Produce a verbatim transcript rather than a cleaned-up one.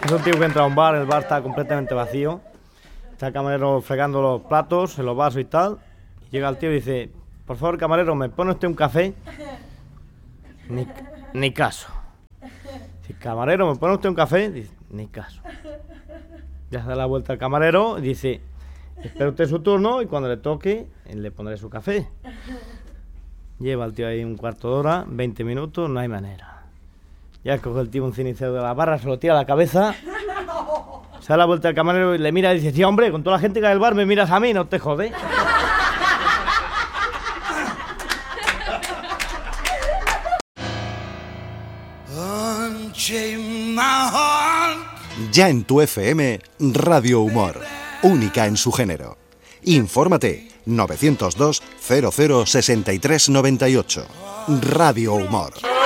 Es un tío que entra a un bar, el bar está completamente vacío. Está el camarero fregando los platos, en los vasos y tal. Y llega el tío y dice: por favor, camarero, ¿me pone usted un café? Ni, ni caso. Si camarero, ¿me pone usted un café? Dice: ni caso. Ya se da la vuelta al camarero y dice: espera usted su turno y cuando le toque, le pondré su café. Lleva el tío ahí un cuarto de hora, veinte minutos, no hay manera. Ya coge el tío un cenicero de la barra, se lo tira a la cabeza, se da la vuelta al camarero y le mira y dice: sí, hombre, con toda la gente que hay del bar me miras a mí, no te jode. Ya en tu F M, Radio Humor, única en su género. Infórmate, novecientos dos, cero cero, sesenta y tres noventa y ocho. Radio Humor.